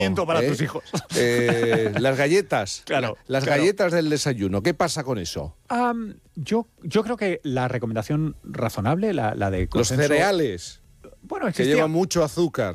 para tus hijos. Las galletas. Claro, Las galletas del desayuno. ¿Qué pasa con eso? Yo creo que la recomendación razonable, la de Los consenso, cereales, bueno, que existía, llevan mucho azúcar.